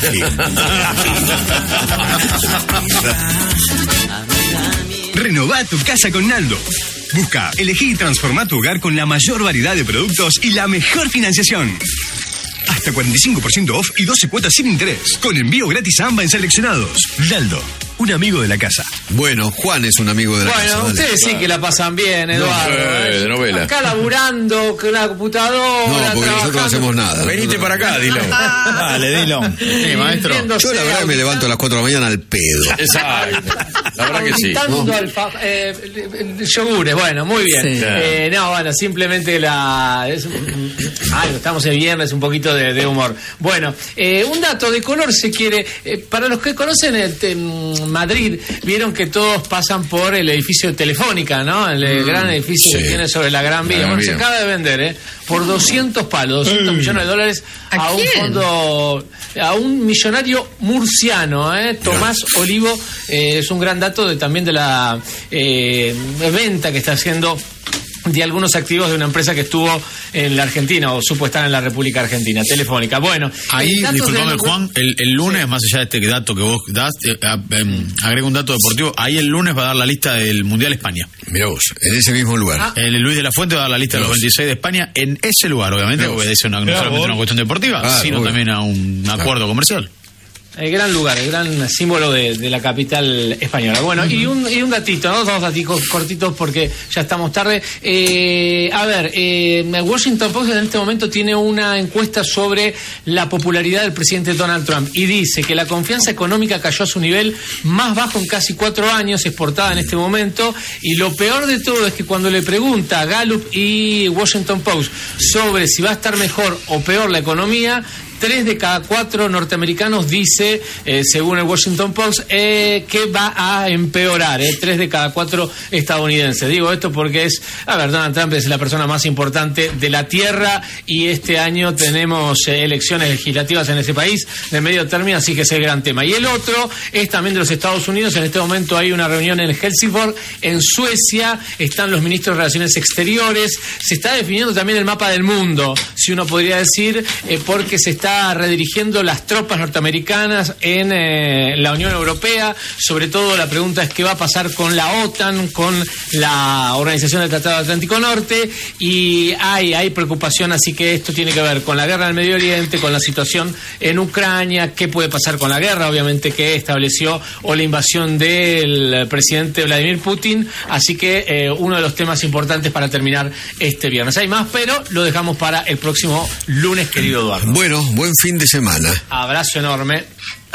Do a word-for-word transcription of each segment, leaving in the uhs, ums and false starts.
ágil. Renová tu casa con Naldo. Busca, elegí y transformá tu hogar con la mayor variedad de productos y la mejor financiación. Hasta cuarenta y cinco por ciento off y doce cuotas sin interés. Con envío gratis a AMBA en seleccionados. Naldo, un amigo de la casa. Bueno, Juan es un amigo de la bueno, casa. Bueno, ustedes sí que la pasan bien, Eduardo. No, eh, de novela. Acá laburando con la computadora. No, porque nosotros no hacemos nada. Venite para acá, Dilo. Dale, Dilo. Sí, maestro. Yo la verdad me levanto a las cuatro de la mañana al pedo. Exacto. La verdad que sí. ¿No? Alfa, eh, yogures, bueno, muy bien. Sí. Eh, no, bueno, simplemente la... Es, ay, estamos el viernes, un poquito de, de humor. Bueno, eh, un dato de color se quiere... Eh, para los que conocen el, eh, Madrid, vieron que todos pasan por el edificio de Telefónica, ¿no? El mm, gran edificio sí. que tiene sobre la Gran Vía. La Gran Vía. Bueno, se acaba de vender, ¿eh? Por doscientos palos, doscientos mm. millones de dólares a, ¿A un fondo... A un millonario murciano, ¿eh? Tomás no. Olivo, eh, es un gran dato de, también de la eh, venta que está haciendo de algunos activos de una empresa que estuvo en la Argentina o supo estar en la República Argentina, Telefónica. Bueno, ahí, disculpame de... Juan, el, el lunes, sí. más allá de este dato que vos das, eh, eh, agrego un dato deportivo, ahí el lunes va a dar la lista del Mundial España. Mirá vos, en ese mismo lugar. Ah. El Luis de la Fuente va a dar la lista Mirá de los veintiséis de España en ese lugar, obviamente, obedece una, no solamente a una cuestión deportiva, ah, sino bueno. también a un acuerdo ah. comercial. El gran lugar, el gran símbolo de, de la capital española. Bueno, uh-huh. y, un, y un datito, ¿no? Dos daticos cortitos porque ya estamos tarde. Eh, a ver, eh, Washington Post en este momento tiene una encuesta sobre la popularidad del presidente Donald Trump y dice que la confianza económica cayó a su nivel más bajo en casi cuatro años, exportada en este momento, y lo peor de todo es que cuando le pregunta a Gallup y Washington Post sobre si va a estar mejor o peor la economía, tres de cada cuatro norteamericanos dice, eh, según el Washington Post, eh, que va a empeorar. Eh, tres de cada cuatro estadounidenses. Digo esto porque es, a ver, Donald Trump es la persona más importante de la Tierra y este año tenemos eh, elecciones legislativas en ese país de medio término, así que es el gran tema. Y el otro es también de los Estados Unidos. En este momento hay una reunión en Helsingborg, en Suecia. Están los ministros de Relaciones Exteriores. Se está definiendo también el mapa del mundo, si uno podría decir, eh, porque se está redirigiendo las tropas norteamericanas en eh, la Unión Europea. Sobre todo la pregunta es qué va a pasar con la OTAN, con la Organización del Tratado Atlántico Norte, y hay, hay preocupación, así que esto tiene que ver con la guerra en el Medio Oriente, con la situación en Ucrania, qué puede pasar con la guerra, obviamente, que estableció, o la invasión del presidente Vladimir Putin, así que eh, uno de los temas importantes para terminar este viernes. Hay más, pero lo dejamos para el próximo lunes, querido Eduardo. Bueno, buen fin de semana. Abrazo enorme.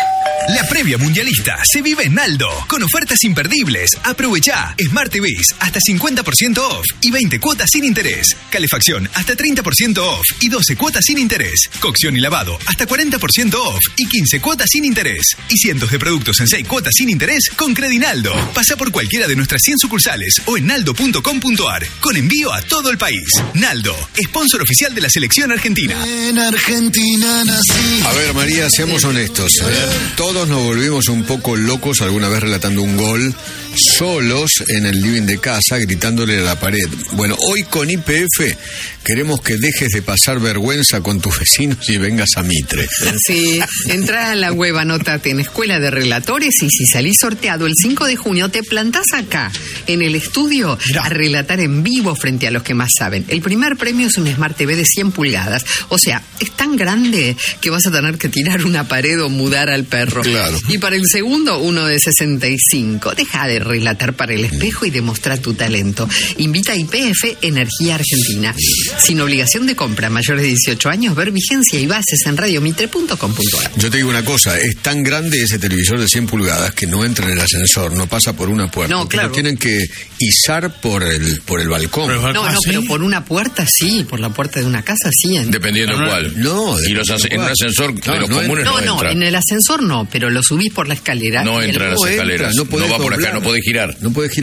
La previa mundialista se vive en Naldo, con ofertas imperdibles. Aprovechá Smart T Vs hasta cincuenta por ciento off y veinte cuotas sin interés. Calefacción hasta treinta por ciento off y doce cuotas sin interés. Cocción y lavado hasta cuarenta por ciento off y quince cuotas sin interés. Y cientos de productos en seis cuotas sin interés con Credinaldo. Pasa por cualquiera de nuestras cien sucursales o en naldo punto com punto ar, con envío a todo el país. Naldo, sponsor oficial de la selección argentina. En Argentina nací. A ver, María, seamos honestos. Todos nos volvimos un poco locos alguna vez relatando un gol solos en el living de casa, gritándole a la pared. Bueno, hoy con Y P F queremos que dejes de pasar vergüenza con tus vecinos y vengas a Mitre. Sí, entra a la web, anótate en Escuela de Relatores y si salís sorteado el cinco de junio te plantás acá, en el estudio, a relatar en vivo frente a los que más saben. El primer premio es un Smart T V de cien pulgadas. O sea, es tan grande que vas a tener que tirar una pared o mudar al perro. Claro. Y para el segundo, uno de sesenta y cinco. Deja de relatar para el espejo y demostrar tu talento. Invita a Y P F Energía Argentina. Sin obligación de compra, mayores de dieciocho años, ver vigencia y bases en radiomitre punto com punto ar. Yo te digo una cosa, es tan grande ese televisor de cien pulgadas que no entra en el ascensor, no pasa por una puerta. No, claro. Lo tienen que izar por el por el balcón. No, no, ¿sí? Pero por una puerta sí, por la puerta de una casa sí. En... Dependiendo de cuál. No, y los en un ascensor no, de los no comunes no, no, no entra. En el ascensor no, pero lo subís por la escalera. No entra en las no escaleras, entra, no, no, no va por doblar. acá, no puede girar. No puede girar.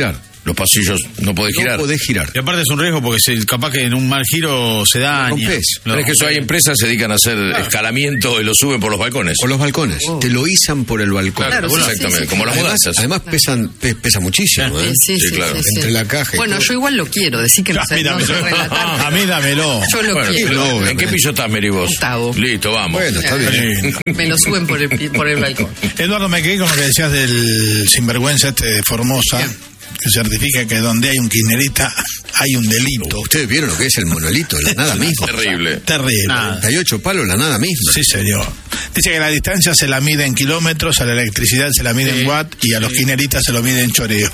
los pasillos no podés girar. No podés girar. Y aparte es un riesgo porque se, capaz que en un mal giro se daña. Rompés. Pero es que eso hay empresas que se dedican a hacer escalamiento y lo suben por los balcones. Por los balcones. Oh. Te lo izan por el balcón. Claro, Claro, sí, exactamente, sí, sí. como las Además, mudanzas. además pesan, pe- pesa muchísimo, ¿eh? Sí, sí, Sí, claro. sí, sí. Entre la caja y Bueno, todo. yo igual lo quiero, decir que no A sé, mí no sé dámelo. relatar. A mí dámelo. Yo lo Bueno, quiero. no, ¿en qué obviamente. piso estás, Mary, vos? Octavo. Listo, vamos. Bueno, está bien. Me lo suben por el, pi- por el balcón. Eduardo, me quedé con lo que decías del sinvergüenza este de Formosa, que certifica que donde hay un kirchnerista hay un delito. Ustedes vieron lo que es el monolito, la nada misma. Terrible. Terrible. treinta y ocho palos, la nada misma. Sí, señor. Dice que la distancia se la mide en kilómetros, a la electricidad se la mide en watt y a los kirchneristas se lo mide en choreo.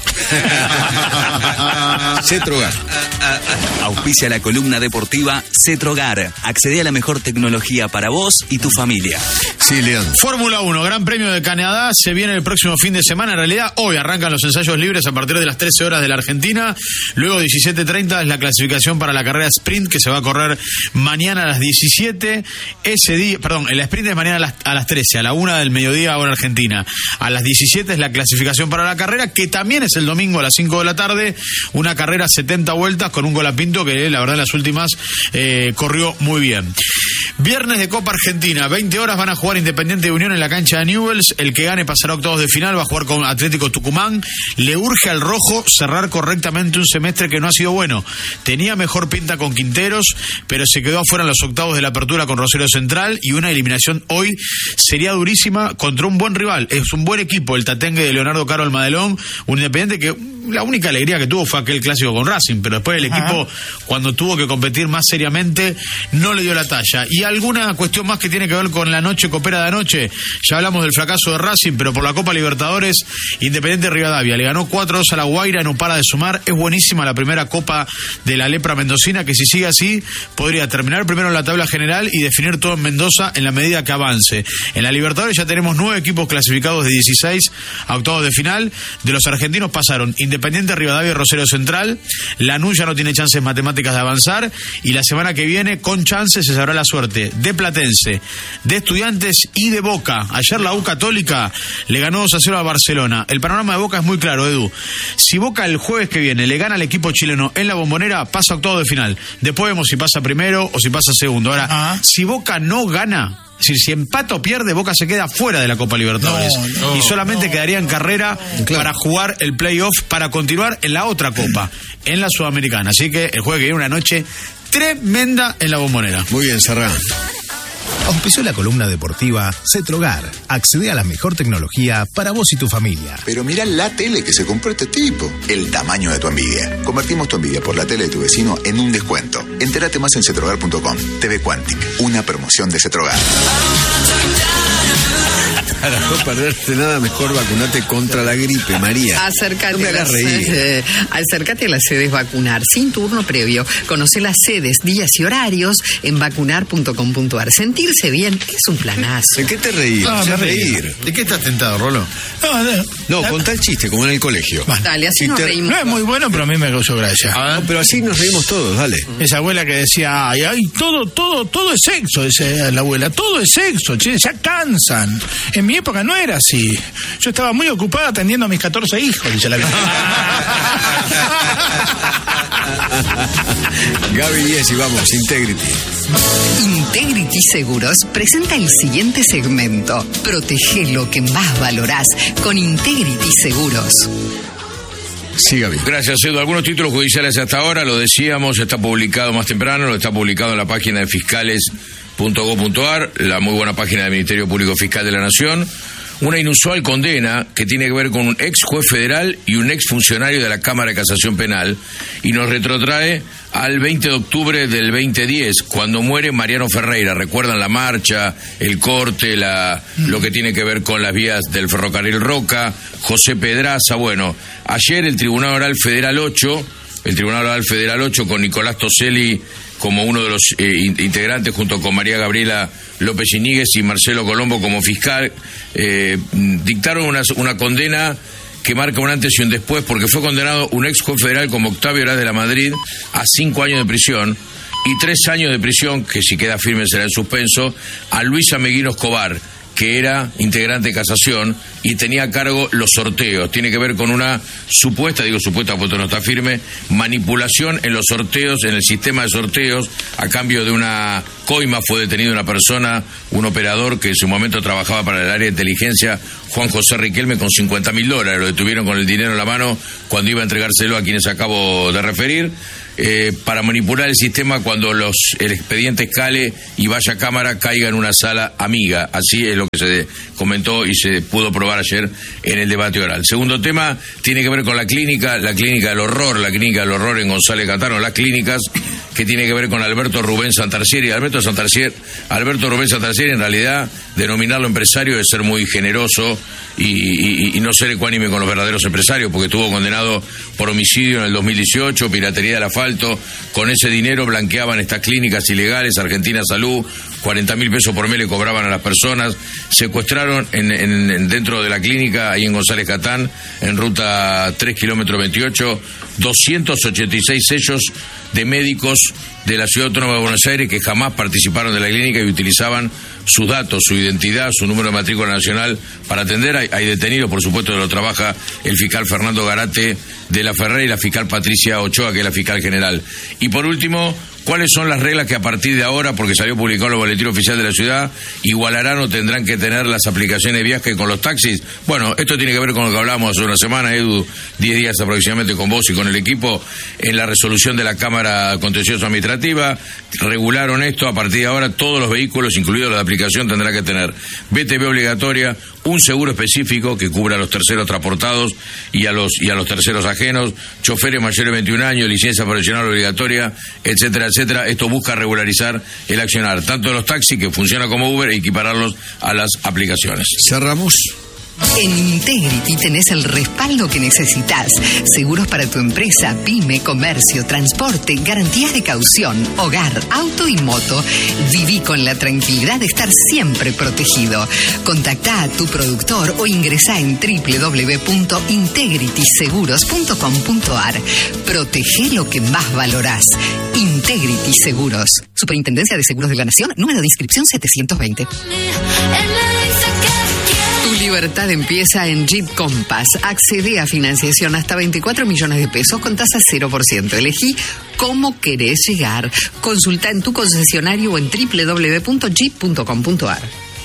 Cetrogar. Auspicia la columna deportiva Cetrogar. Accede a la mejor tecnología para vos y tu familia. Sí, Leandro. Fórmula uno, Gran Premio de Canadá, se viene el próximo fin de semana. En realidad, hoy arrancan los ensayos libres a partir de las trece horas de la Argentina. Luego, diecisiete treinta es la clasificación para la carrera sprint, que se va a correr mañana a las diecisiete. Ese día, perdón, el sprint es mañana a las, a las trece, a la una del mediodía, hora Argentina. A las diecisiete es la clasificación para la carrera, que también es el domingo a las cinco de la tarde. Una carrera setenta vueltas con un Colapinto que, la verdad, en las últimas eh, corrió muy bien. Viernes de Copa Argentina, veinte horas van a jugar Independiente de Unión en la cancha de Newell's. El que gane pasará a octavos de final, va a jugar con Atlético Tucumán. Le urge al rojo cerrar correctamente un semestre que no ha sido bueno. Tenía mejor pinta con Quinteros, pero se quedó afuera en los octavos de la apertura con Rosario Central, y una eliminación hoy sería durísima contra un buen rival. Es un buen equipo el tatengue de Leonardo Caro Almadelón, un Independiente que la única alegría que tuvo fue aquel clásico con Racing, pero después el equipo, cuando tuvo que competir más seriamente, no le dio la talla. Y alguna cuestión más que tiene que ver con la noche copera de anoche. Ya hablamos del fracaso de Racing, pero por la Copa Libertadores, Independiente Rivadavia le ganó cuatro dos a La Guaira, no para de sumar. Es buenísima la primera Copa de la Lepra Mendocina, que si sigue así podría terminar primero en la tabla general y definir todo en Mendoza en la medida que avance. En la Libertadores ya tenemos nueve equipos clasificados de dieciséis a octavos de final. De los argentinos pasaron Independiente Rivadavia y Rosario Central. Lanús ya no tiene chances matemáticas de avanzar, y la semana que viene, con chances, se sabrá la suerte de Platense, de Estudiantes y de Boca. Ayer la U Católica le ganó dos a cero a Barcelona. El panorama de Boca es muy claro, Edu. Si Boca el jueves que viene le gana al equipo chileno en la Bombonera, pasa a octavos de final. Después vemos si pasa primero o si pasa segundo. Ahora, Ah. si Boca no gana, es decir, si empata o pierde, Boca se queda fuera de la Copa Libertadores. No, no, y solamente no, quedaría en carrera Claro. para jugar el playoff, para continuar en la otra Copa, en la Sudamericana. Así que el jueves que viene, una noche tremenda en la Bombonera. Muy bien, Serrano. Auspició la columna deportiva Cetrogar. Accede a la mejor tecnología para vos y tu familia. Pero mirá la tele que se compró este tipo. El tamaño de tu envidia. Convertimos tu envidia por la tele de tu vecino en un descuento. Entérate más en cetrogar punto com. T V Quantic, una promoción de Cetrogar. Para no perderte nada, mejor vacunate contra la gripe, María. Acércate, No me a las, hagas reír. eh, acércate a las sedes vacunar sin turno previo. Conoce las sedes, días y horarios en vacunar punto com punto ar. Sentirse bien es un planazo. ¿De qué te reís? Ah, No, me reír. ¿De qué estás tentado, Rolo? No, no, No, contá el chiste, como en el colegio. Dale, así Y nos te- reímos. no es muy bueno, pero a mí me causó gracia. No, pero así nos reímos todos, dale. Esa abuela que decía, ay, ay, todo, todo, todo es sexo, decía la abuela, todo es sexo, che, ya cansan. En mi época no era así. Yo estaba muy ocupada atendiendo a mis catorce hijos, dice la vieja. Gaby diez y vamos, Integrity. Integrity Seguros presenta el siguiente segmento. Protege lo que más valorás con Integrity Seguros. Sí, Gaby. Gracias, Edu. Algunos títulos judiciales hasta ahora, lo decíamos, está publicado más temprano, lo está publicado en la página de fiscales punto gob punto ar, la muy buena página del Ministerio Público Fiscal de la Nación. Una inusual condena que tiene que ver con un ex juez federal y un ex funcionario de la Cámara de Casación Penal, y nos retrotrae al veinte de octubre del veinte diez, cuando muere Mariano Ferreira. ¿Recuerdan la marcha, el corte, la, lo que tiene que ver con las vías del ferrocarril Roca, José Pedraza? Bueno, ayer el Tribunal Oral Federal ocho, el Tribunal Oral Federal ocho, con Nicolás Toselli como uno de los eh, integrantes, junto con María Gabriela López Iñiguez y Marcelo Colombo como fiscal, eh, dictaron una, una condena que marca un antes y un después, porque fue condenado un ex juez federal como Octavio Horaz de la Madrid a cinco años de prisión y tres años de prisión, que si queda firme será en suspenso, a Luis Ameguino Escobar, que era integrante de casación y tenía a cargo los sorteos. Tiene que ver con una supuesta, digo supuesta porque no está firme, manipulación en los sorteos, en el sistema de sorteos. A cambio de una coima fue detenido una persona, un operador que en su momento trabajaba para el área de inteligencia, Juan José Riquelme, con cincuenta mil dólares. Lo detuvieron con el dinero en la mano cuando iba a entregárselo a quienes acabo de referir. Eh, para manipular el sistema cuando los el expediente escale y vaya a cámara, caiga en una sala amiga. Así es lo que se comentó y se pudo probar ayer en el debate oral. Segundo tema tiene que ver con la clínica, la clínica del horror, la clínica del horror en González Catano, las clínicas que tiene que ver con Alberto Rubén Santarcieri. Alberto Santarcieri, Alberto Rubén Santarcieri, en realidad, denominarlo empresario es ser muy generoso y, y, y no ser ecuánime con los verdaderos empresarios, porque estuvo condenado por homicidio en el dos mil dieciocho, piratería del asfalto. Con ese dinero blanqueaban estas clínicas ilegales, Argentina Salud, cuarenta mil pesos por mes le cobraban a las personas, secuestraron en, en, en dentro de la clínica, ahí en González Catán, en ruta tres kilómetros veintiocho, doscientos ochenta y seis sellos de médicos de la Ciudad Autónoma de Buenos Aires que jamás participaron de la clínica y utilizaban sus datos, su identidad, su número de matrícula nacional para atender. Hay, hay detenidos, por supuesto, lo trabaja el fiscal Fernando Garate de la Ferrer y la fiscal Patricia Ochoa, que es la fiscal general. Y por último, ¿cuáles son las reglas que a partir de ahora, porque salió publicado en el boletín oficial de la ciudad, igualarán o tendrán que tener las aplicaciones de viaje con los taxis? Bueno, esto tiene que ver con lo que hablábamos hace una semana, Edu, diez días aproximadamente con vos y con el equipo, en la resolución de la Cámara Contencioso Administrativa. Regularon esto, a partir de ahora todos los vehículos, incluidos los de aplicación, tendrán que tener B T V obligatoria, un seguro específico que cubra a los terceros transportados y a los y a los terceros ajenos, choferes mayores de veintiún años, licencia profesional obligatoria, etcétera, etcétera. Esto busca regularizar el accionar tanto de los taxis, que funciona como Uber, e equipararlos a las aplicaciones. Cerramos. En Integrity tenés el respaldo que necesitas. Seguros para tu empresa, pyme, comercio, transporte, garantías de caución, hogar, auto y moto. Viví con la tranquilidad de estar siempre protegido. Contactá a tu productor o ingresá en doble u doble u doble u punto integrity seguros punto com punto a r. Protege lo que más valorás. Integrity Seguros. Superintendencia de Seguros de la Nación, número de inscripción setecientos veinte. Tu libertad empieza en Jeep Compass. Accede a financiación hasta veinticuatro millones de pesos con tasa cero por ciento. Elegí cómo querés llegar. Consulta en tu concesionario o en doble u doble u doble u punto jeep punto com punto a r.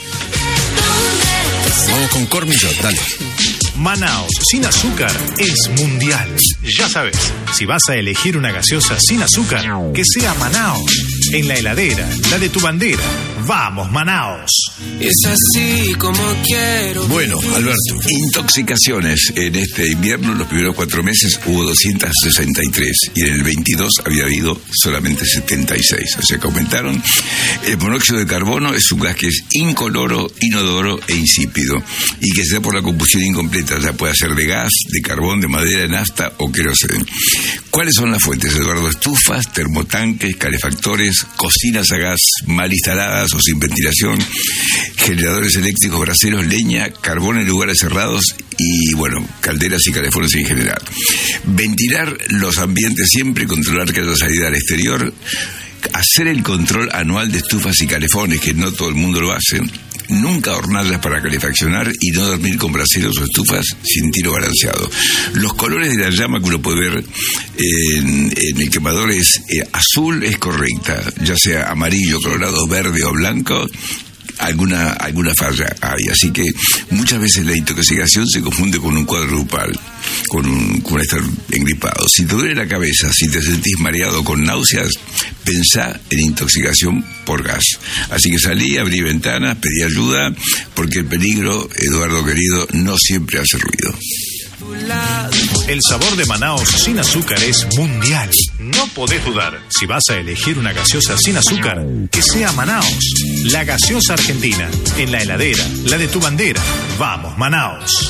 Vamos con Cormillot, dale. Manaos sin azúcar es mundial. Ya sabes, si vas a elegir una gaseosa sin azúcar, que sea Manaos. En la heladera, la de tu bandera. ¡Vamos, Manaos! Es así como quiero. Bueno, Alberto. Intoxicaciones. En este invierno, los primeros cuatro meses, hubo doscientas sesenta y tres. Y en el veintidós había habido solamente setenta y seis. O sea que aumentaron. El monóxido de carbono es un gas que es incoloro, inodoro e insípido. Y que se da por la combustión incompleta. Ya puede ser de gas, de carbón, de madera, de nafta o queroseno. ¿Cuáles son las fuentes, Eduardo? Estufas, termotanques, calefactores, cocinas a gas mal instaladas o sin ventilación, generadores eléctricos, braseros, leña, carbón en lugares cerrados y, bueno, calderas y calefones en general. Ventilar los ambientes siempre, controlar que haya salida al exterior, hacer el control anual de estufas y calefones, que no todo el mundo lo hace. Nunca hornallas para calefaccionar y no dormir con braseros o estufas sin tiro balanceado. Los colores de la llama que uno puede ver en, en el quemador es eh, azul, es correcta, ya sea amarillo, colorado, verde o blanco. Alguna, alguna falla hay, así que muchas veces la intoxicación se confunde con un cuadro grupal, con, un, con estar engripado. Si te duele la cabeza, si te sentís mareado con náuseas, pensá en intoxicación por gas. Así que salí, abrí ventanas, pedí ayuda, porque el peligro, Eduardo querido, no siempre hace ruido. El sabor de Manaos sin azúcar es mundial. No podés dudar. Si vas a elegir una gaseosa sin azúcar, que sea Manaos. La gaseosa argentina. En la heladera, la de tu bandera. Vamos, Manaos.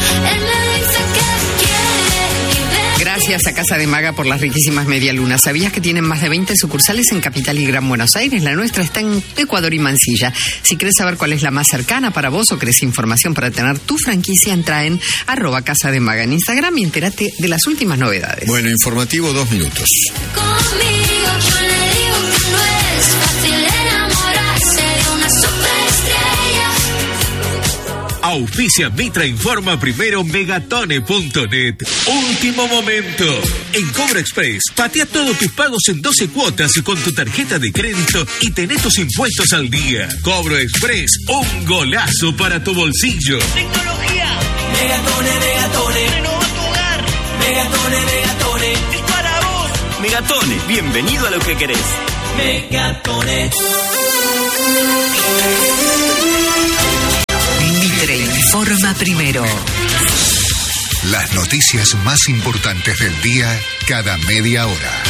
Gracias a Casa de Maga por las riquísimas medialunas. ¿Sabías que tienen más de veinte sucursales en Capital y Gran Buenos Aires? La nuestra está en Ecuador y Mansilla. Si querés saber cuál es la más cercana para vos o querés información para tener tu franquicia, entra en arroba Casa de Maga en Instagram y entérate de las últimas novedades. Bueno, informativo, dos minutos. Conmigo yo le digo que no es fácil enamorarse de una superestrella. Auspicia Mitra Informa Primero Megatone punto net. Último momento. En Cobro Express, patea todos tus pagos en doce cuotas con tu tarjeta de crédito y tenés tus impuestos al día. Cobro Express, un golazo para tu bolsillo. Tecnología. Megatone, Megatone. Renova tu hogar. Megatone, Megatone. Es para vos. Megatone, bienvenido a lo que querés. Megatone. Mitre informa primero. Las noticias más importantes del día cada media hora.